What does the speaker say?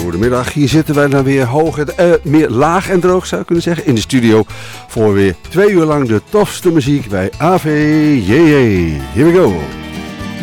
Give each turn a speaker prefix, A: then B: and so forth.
A: Goedemiddag, hier zitten wij dan weer meer laag en droog zou ik kunnen zeggen, in de studio voor weer 2 uur lang de tofste muziek bij AVJJ. Here we go.